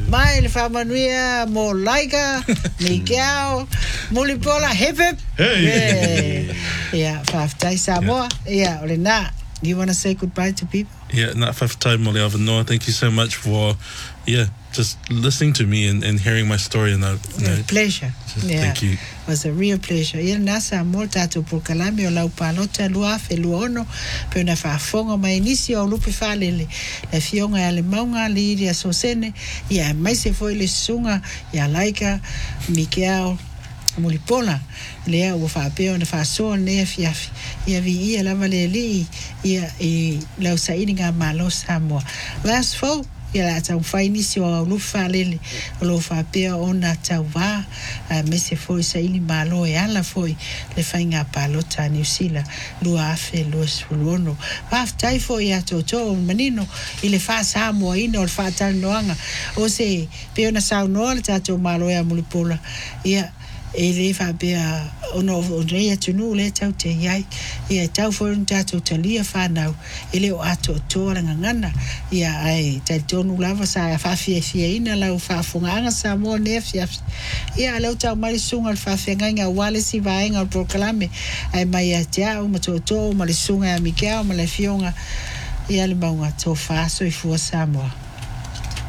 mai le whamanuia mo laika Miguel Mulipola hip hip whaftai Samoa ole nā. You want to say goodbye to people? Yeah, nā whaftai mo le awa noa. Thank you so much for just listening to me and hearing my story. And pleasure. Thank you. It was a real pleasure. Ia nasa mo tātou pulkalami o lau palota lua afe lua ono pe ona whaafonga mai nisi o lupe whalele na fionga ale maunga li iria sosene ia mai se foi le sunga ia laika Miguel Mulipola lea ua whaapeo na whaasoa nea fiafi ia vi ia lava le li ia lau saini ngā malo Samoa. Last fall ia la tau whainisi o lupe whalele o lo whaapea o na tau wā me se foi saini malo e ala foi le whainga palota New Zealand lua afe lua suluono whaftai foi a toto manino i le wha Samoa ina o le whaatari noanga o se peo na sau noa le tato malo e a Mulipola ia le whaapea ono o reia tunu le tau te iai ia tau foi un tato talia whanau le o ato toa ngana ia ai tai tonu lava sa whafia fia ina lau whafunganga Samoa nea fiafi ia lau tau marisunga le whafia ngā wale si vaenga o proklame ai mai a tiao ma toto ma le sunga a Miguel ma le fionga ia le maunga tō whaso i fua Samoa.